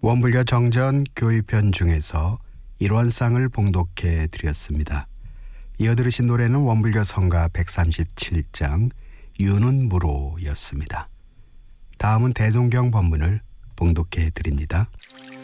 원불교 정전 교의편 중에서 일원상을 봉독해 드렸습니다. 이어 들으신 노래는 원불교 성가 137장 유는 무로였습니다. 다음은 대종경 법문을 봉독해 드립니다.